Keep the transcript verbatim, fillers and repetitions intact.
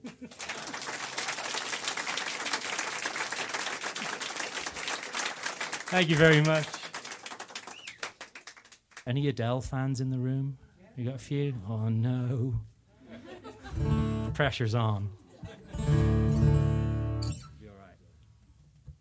Thank you very much. Any Adele fans in the room? You got a few? Oh no. The pressure's on.